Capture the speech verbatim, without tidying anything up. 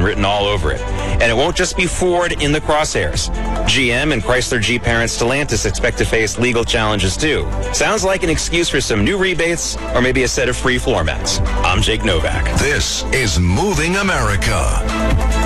written all over it. And it won't just be Ford in the crosshairs. G M and Chrysler Jeep parent Stellantis expect to face legal challenges too. Sounds like an excuse for some new rebates or maybe a set of free floor mats. I'm Jake Novak. This is Moving America.